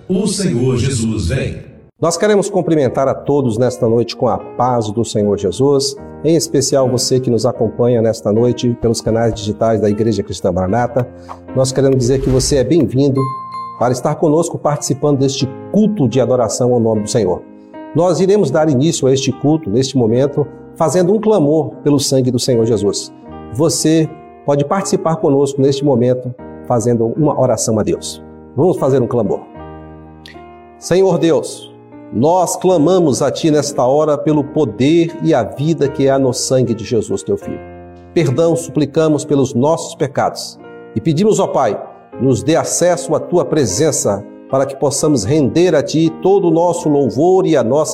O Senhor Jesus vem. Nós queremos cumprimentar a todos nesta noite com a paz do Senhor Jesus, em especial você que nos acompanha nesta noite pelos canais digitais da Igreja Cristã Maranata. Nós queremos dizer que você é bem-vindo para estar conosco participando deste culto de adoração ao nome do Senhor. Nós iremos dar início a este culto, neste momento, fazendo um clamor pelo sangue do Senhor Jesus. Você pode participar conosco neste momento, fazendo uma oração a Deus. Vamos fazer um clamor. Senhor Deus, nós clamamos a Ti nesta hora pelo poder e a vida que há no sangue de Jesus, Teu Filho. Perdão suplicamos pelos nossos pecados e pedimos, ó Pai, nos dê acesso à Tua presença para que possamos render a Ti todo o nosso louvor e a nossa